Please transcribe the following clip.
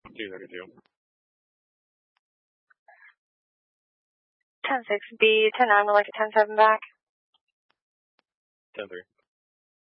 232. 10-6, B 10-9, would like a 10-7 back. 10-3.